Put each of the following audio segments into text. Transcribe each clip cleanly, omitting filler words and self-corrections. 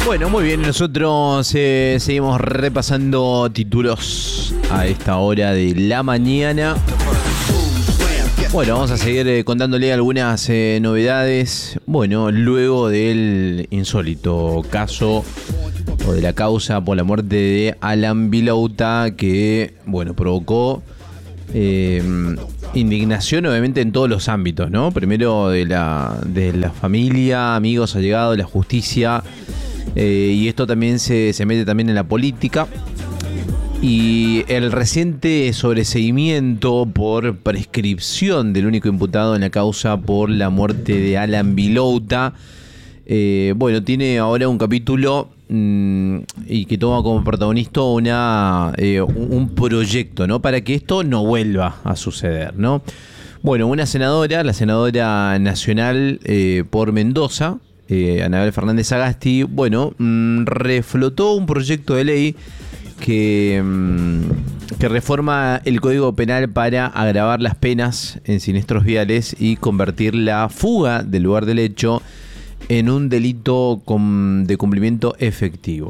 Bueno, muy bien, nosotros seguimos repasando títulos a esta hora de la mañana. Bueno, vamos a seguir contándole algunas novedades. Bueno, luego del insólito caso o de la causa por la muerte de Alan Vilouta, que, bueno, provocó indignación obviamente en todos los ámbitos, ¿no? Primero de la familia, amigos, allegados, la justicia, y esto también se mete también en la política. Y el reciente sobreseimiento por prescripción del único imputado en la causa por la muerte de Alan Vilouta, bueno, tiene ahora un capítulo y que toma como protagonista un proyecto, ¿no? Para que esto no vuelva a suceder, ¿no? Bueno, una senadora, la senadora nacional por Mendoza, Anabel Fernández Sagasti, bueno, reflotó un proyecto de ley que reforma el Código Penal para agravar las penas en siniestros viales y convertir la fuga del lugar del hecho en un delito de cumplimiento efectivo.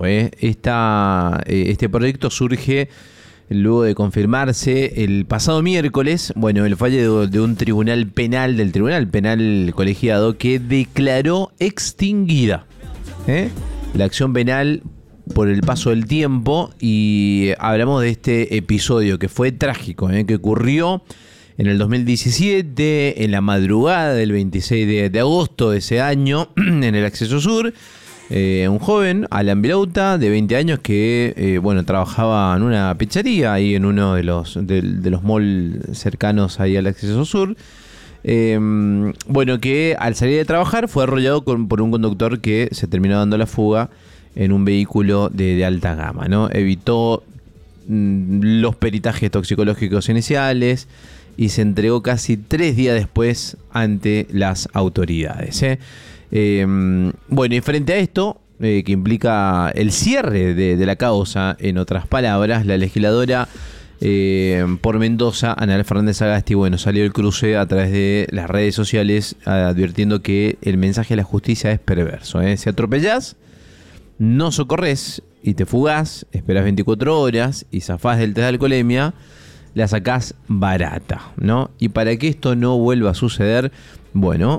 Este proyecto surge luego de confirmarse el pasado miércoles, bueno, el fallo de un tribunal penal, del Tribunal Penal Colegiado, que declaró extinguida la acción penal por el paso del tiempo. Y hablamos de este episodio que fue trágico, que ocurrió en el 2017, en la madrugada del 26 de agosto de ese año, en el Acceso Sur. Un joven, Alan Vilouta, de 20 años, que bueno, trabajaba en una pizzería ahí en uno de los malls cercanos ahí al Acceso Sur. Bueno, que al salir de trabajar fue arrollado por un conductor que se terminó dando la fuga en un vehículo de alta gama, ¿no? Evitó los peritajes toxicológicos iniciales y se entregó casi 3 días después ante las autoridades. Bueno, y frente a esto, que implica el cierre de la causa, en otras palabras, la legisladora por Mendoza, Anabel Fernández Sagasti, bueno, salió el cruce a través de las redes sociales advirtiendo que el mensaje de la justicia es perverso. Si atropellás, no socorres y te fugás, esperás 24 horas y zafás del test de alcoholemia, la sacás barata, ¿no? Y para que esto no vuelva a suceder, bueno,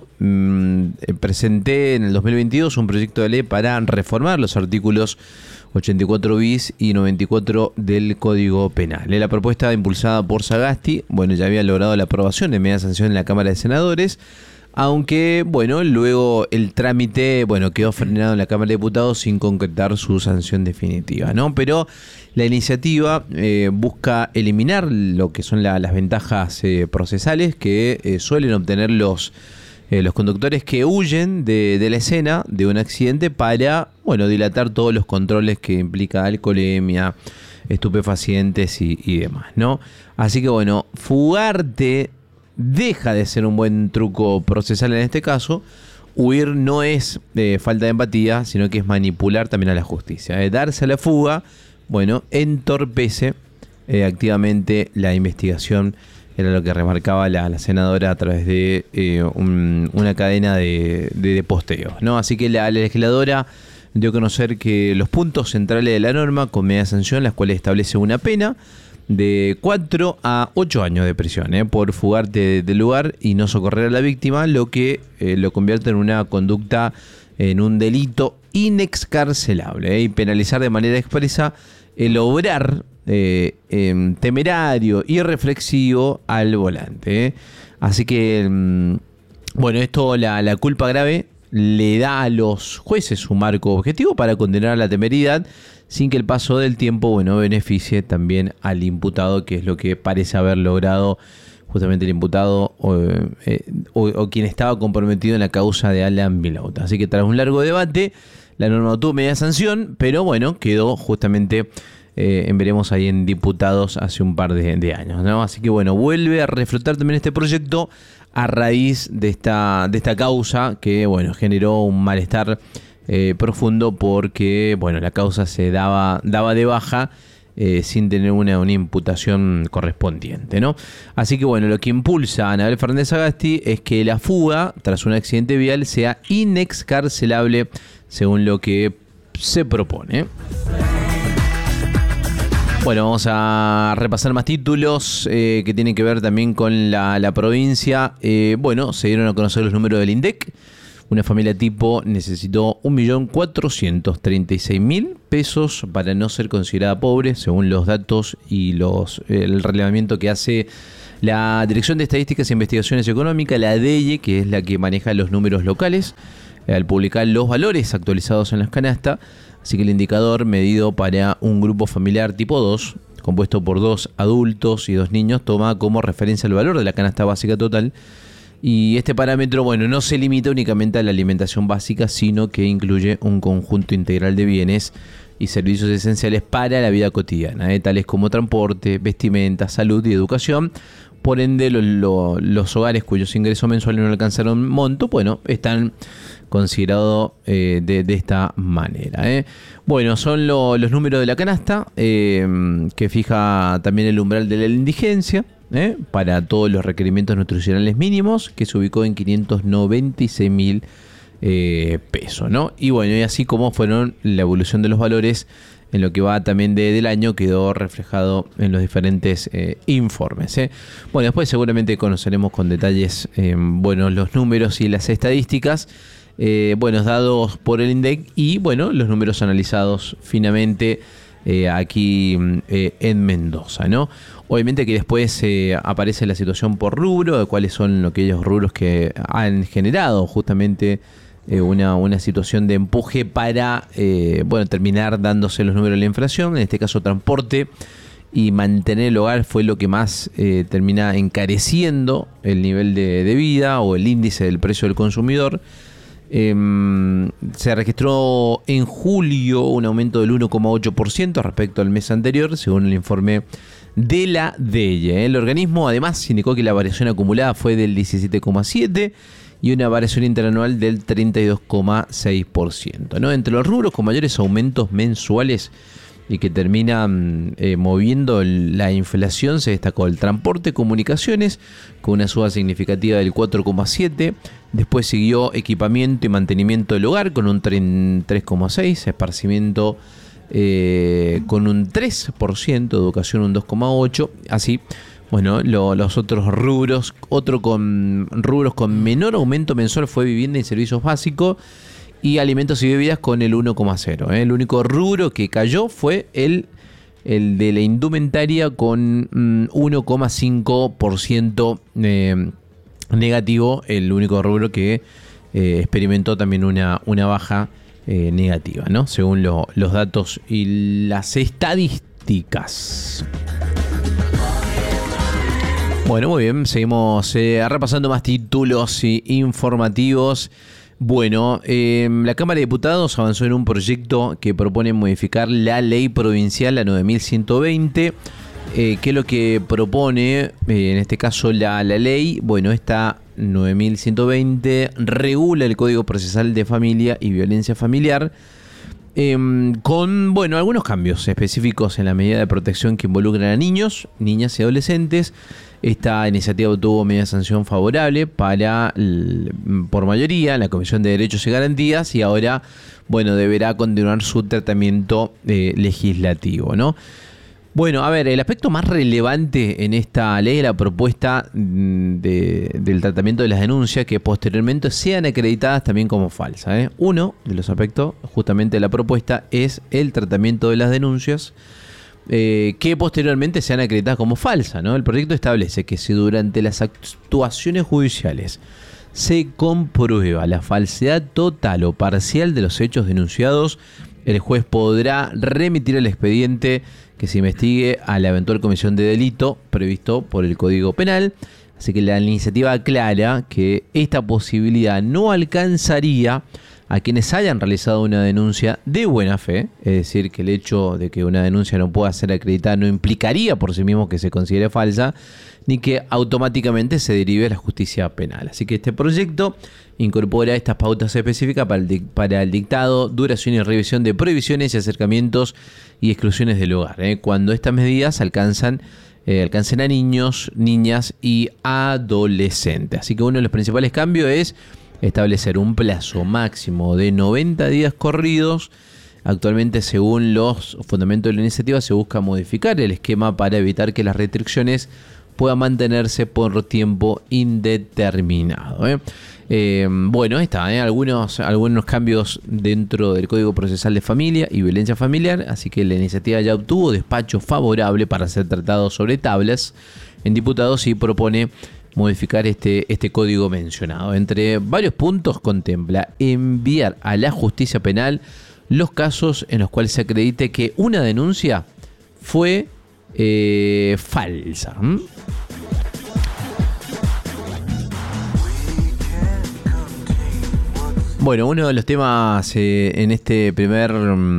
presenté en el 2022 un proyecto de ley para reformar los artículos 84 bis y 94 del Código Penal. La propuesta impulsada por Sagasti, bueno, ya había logrado la aprobación de media sanción en la Cámara de Senadores, aunque, bueno, luego el trámite, bueno, quedó frenado en la Cámara de Diputados sin concretar su sanción definitiva, ¿no? Pero la iniciativa busca eliminar lo que son las ventajas procesales que suelen obtener los conductores que huyen de la escena de un accidente para, bueno, dilatar todos los controles que implica alcoholemia, estupefacientes y demás, ¿no? Así que, bueno, fugarte deja de ser un buen truco procesal en este caso. Huir no es falta de empatía, sino que es manipular también a la justicia. Darse a la fuga, bueno, entorpece activamente la investigación. Era lo que remarcaba la senadora a través de una cadena de posteos, ¿no? Así que la legisladora dio a conocer que los puntos centrales de la norma con media sanción, las cuales establece una pena de 4 a 8 años de prisión por fugarte del lugar y no socorrer a la víctima, lo que lo convierte en una conducta, en un delito inexcarcelable, y penalizar de manera expresa el obrar temerario y reflexivo al volante. Así que, bueno, esto, la culpa grave le da a los jueces un marco objetivo para condenar a la temeridad, sin que el paso del tiempo, bueno, beneficie también al imputado, que es lo que parece haber logrado justamente el imputado o quien estaba comprometido en la causa de Alan Vilouta. Así que tras un largo debate, la norma obtuvo media sanción, pero bueno, quedó justamente veremos ahí en diputados hace un par de años, ¿no? Así que bueno, vuelve a reflotar también este proyecto a raíz de esta causa que, bueno, generó un malestar profundo porque, bueno, la causa se daba de baja sin tener una imputación correspondiente, ¿no? Así que, bueno, lo que impulsa a Anabel Fernández Sagasti es que la fuga tras un accidente vial sea inexcarcelable, según lo que se propone. Bueno, vamos a repasar más títulos que tienen que ver también con la provincia. Bueno, se dieron a conocer los números del INDEC. Una familia tipo necesitó 1.436.000 pesos para no ser considerada pobre, según los datos y el relevamiento que hace la Dirección de Estadísticas e Investigaciones Económicas, la DEIE, que es la que maneja los números locales, al publicar los valores actualizados en las canastas. Así que el indicador medido para un grupo familiar tipo 2, compuesto por 2 adultos y 2 niños, toma como referencia el valor de la canasta básica total. Y este parámetro, bueno, no se limita únicamente a la alimentación básica, sino que incluye un conjunto integral de bienes y servicios esenciales para la vida cotidiana, tales como transporte, vestimenta, salud y educación. Por ende, los hogares cuyos ingresos mensuales no alcanzaron monto, bueno, están considerados de esta manera. Bueno, son los números de la canasta, que fija también el umbral de la indigencia, para todos los requerimientos nutricionales mínimos, que se ubicó en 596.000 pesos, ¿no? Y bueno, y así como fueron la evolución de los valores en lo que va también del año, quedó reflejado en los diferentes informes. Bueno, después seguramente conoceremos con detalles bueno, los números y las estadísticas dados por el INDEC y bueno, los números analizados finamente aquí en Mendoza, ¿no? Obviamente que después aparece la situación por rubro, de cuáles son aquellos rubros que han generado justamente una situación de empuje para terminar dándose los números de la inflación. En este caso, transporte y mantener el hogar fue lo que más termina encareciendo el nivel de vida o el índice del precio del consumidor. Se registró en julio un aumento del 1,8% respecto al mes anterior, según el informe de la DEIE. El organismo además indicó que la variación acumulada fue del 17,7% y una variación interanual del 32,6%, ¿no? Entre los rubros con mayores aumentos mensuales y que terminan moviendo la inflación se destacó el transporte, comunicaciones, con una suba significativa del 4,7%. Después siguió equipamiento y mantenimiento del hogar con un 3,6%, esparcimiento con un 3%, educación un 2,8%. Así, bueno, los otros rubros, rubros con menor aumento mensual fue vivienda y servicios básicos y alimentos y bebidas con el 1,0%. El único rubro que cayó fue el de la indumentaria con 1,5% negativo, el único rubro que experimentó también una baja negativa, ¿no? Según los datos y las estadísticas. Bueno, muy bien, seguimos repasando más títulos informativos. Bueno, la Cámara de Diputados avanzó en un proyecto que propone modificar la ley provincial, la 9120, que es lo que propone, en este caso la ley, bueno, esta 9120 regula el Código Procesal de Familia y Violencia Familiar, con, bueno, algunos cambios específicos en la medida de protección que involucran a niños, niñas y adolescentes. Esta iniciativa obtuvo media sanción favorable por mayoría, la Comisión de Derechos y Garantías, y ahora, bueno, deberá continuar su tratamiento legislativo, ¿no? Bueno, a ver, el aspecto más relevante en esta ley es la propuesta del tratamiento de las denuncias que posteriormente sean acreditadas también como falsas. Uno de los aspectos justamente de la propuesta es el tratamiento de las denuncias que posteriormente sean acreditadas como falsas, ¿no? El proyecto establece que si durante las actuaciones judiciales se comprueba la falsedad total o parcial de los hechos denunciados, el juez podrá remitir el expediente que se investigue a la eventual comisión de delito previsto por el Código Penal. Así que la iniciativa aclara que esta posibilidad no alcanzaría a quienes hayan realizado una denuncia de buena fe, es decir, que el hecho de que una denuncia no pueda ser acreditada no implicaría por sí mismo que se considere falsa, ni que automáticamente se derive a la justicia penal. Así que este proyecto incorpora estas pautas específicas para el dictado, duración y revisión de prohibiciones y acercamientos y exclusiones del hogar, cuando estas medidas alcancen a niños, niñas y adolescentes. Así que uno de los principales cambios es establecer un plazo máximo de 90 días corridos Actualmente, según los fundamentos de la iniciativa, se busca modificar el esquema para evitar que las restricciones puedan mantenerse por tiempo indeterminado. Bueno, ahí está, algunos cambios dentro del Código Procesal de Familia y Violencia Familiar, así que la iniciativa ya obtuvo despacho favorable para ser tratado sobre tablas en diputados y propone modificar este código mencionado. Entre varios puntos contempla enviar a la justicia penal los casos en los cuales se acredite que una denuncia fue falsa. Bueno, uno de los temas en este primer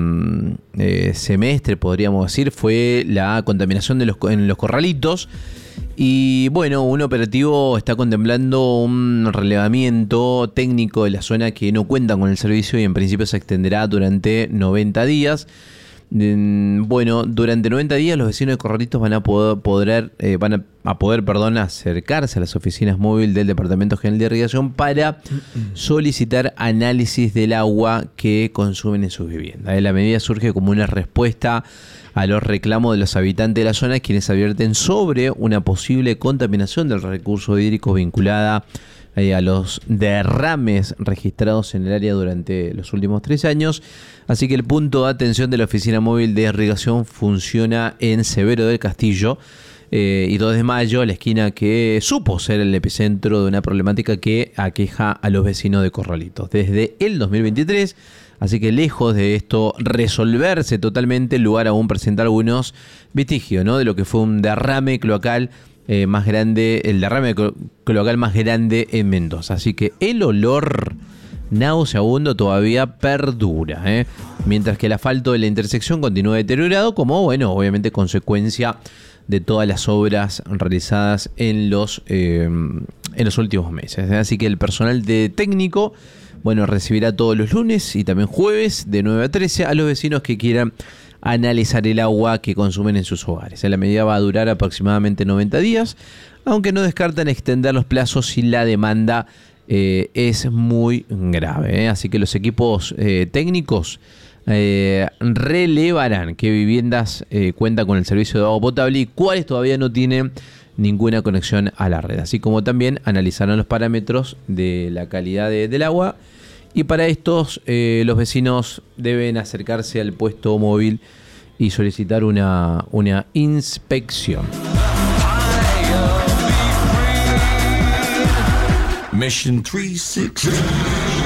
semestre, podríamos decir, fue la contaminación en los corralitos. Y bueno, un operativo está contemplando un relevamiento técnico de la zona que no cuentan con el servicio y en principio se extenderá durante 90 días. Bueno, durante 90 días los vecinos de Corralitos van a poder acercarse a las oficinas móviles del Departamento General de Irrigación para solicitar análisis del agua que consumen en sus viviendas. La medida surge como una respuesta a los reclamos de los habitantes de la zona, quienes advierten sobre una posible contaminación del recurso hídrico vinculada a los derrames registrados en el área durante los últimos 3 años. Así que el punto de atención de la Oficina Móvil de Irrigación funciona en Severo del Castillo y 2 de Mayo, la esquina que supo ser el epicentro de una problemática que aqueja a los vecinos de Corralitos desde el 2023. Así que lejos de esto resolverse totalmente, el lugar aún presenta algunos vestigios, ¿no?, de lo que fue un derrame cloacal más grande, el derrame cloacal más grande en Mendoza. Así que el olor nauseabundo todavía perdura, mientras que el asfalto de la intersección continúa deteriorado, como, bueno, obviamente consecuencia de todas las obras realizadas en los últimos meses. Así que el personal técnico, bueno, recibirá todos los lunes y también jueves de 9 a 13 a los vecinos que quieran analizar el agua que consumen en sus hogares. La medida va a durar aproximadamente 90 días, aunque no descartan extender los plazos si la demanda es muy grave. Así que los equipos técnicos relevarán qué viviendas cuentan con el servicio de agua potable y cuáles todavía no tienen ninguna conexión a la red. Así como también analizarán los parámetros de la calidad del agua. Y para estos, los vecinos deben acercarse al puesto móvil y solicitar una inspección. Mission 360.